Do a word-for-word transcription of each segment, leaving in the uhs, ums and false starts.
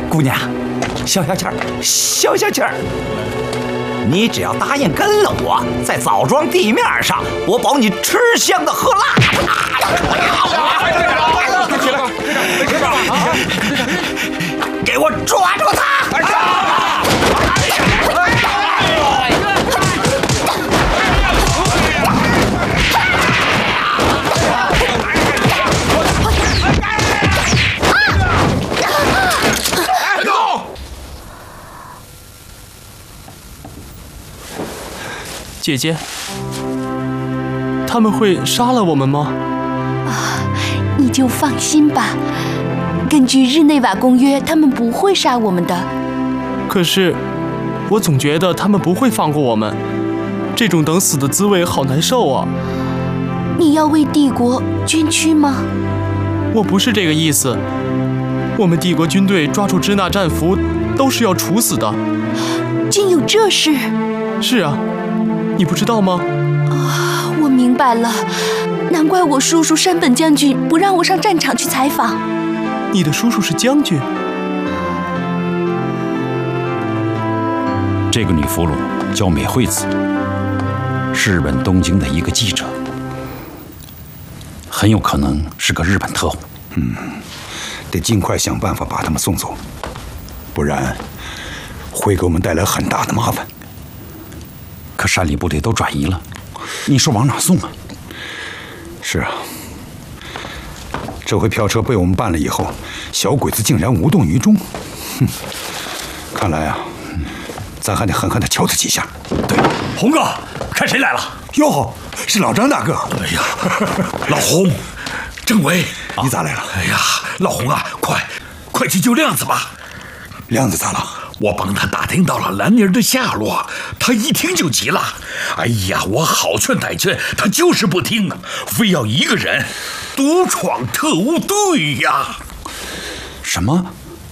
姑娘，消消气儿，消消气儿。你只要答应跟了我，在枣庄地面上，我保你吃香的喝辣的。 起来，队长， 给我抓住他！ 姐姐，他们会杀了我们吗？ 啊，你就放心吧。根据日内瓦公约，他们不会杀我们的。 可是，我总觉得他们不会放过我们。这种等死的滋味好难受啊！ 你要为帝国捐躯吗？ 我不是这个意思。我们帝国军队抓住支那战俘，都是要处死的。 竟有这事？ 是啊。你不知道吗？ 啊，我明白了，难怪我叔叔山本将军不让我上战场去采访。 你的叔叔是将军？ 这个女俘虏叫美惠子，是日本东京的一个记者，很有可能是个日本特务。 嗯，得尽快想办法把他们送走，不然会给我们带来很大的麻烦。 可山里部队都转移了，你说往哪送啊？ 是啊，这回票车被我们办了以后，小鬼子竟然无动于衷。哼，看来啊，咱还得狠狠地敲他几下。 对，红哥，看谁来了？ 哟，是老张大哥。 哎呀，老红，政委， 你咋来了？ 哎呀，老红啊，快，快去救亮子吧。 亮子咋了？ 我帮他打听到了兰妮儿的下落，他一听就急了。哎呀，我好劝歹劝，他就是不听，非要一个人独闯特务队呀！ 什么？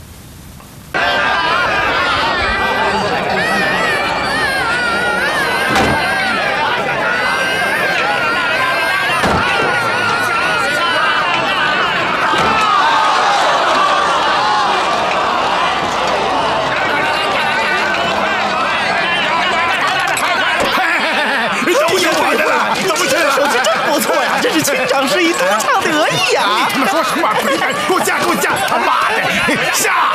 卿长示意，多唱得意呀！ 你他妈说什么？滚开！给我下！给我下！他妈的，下！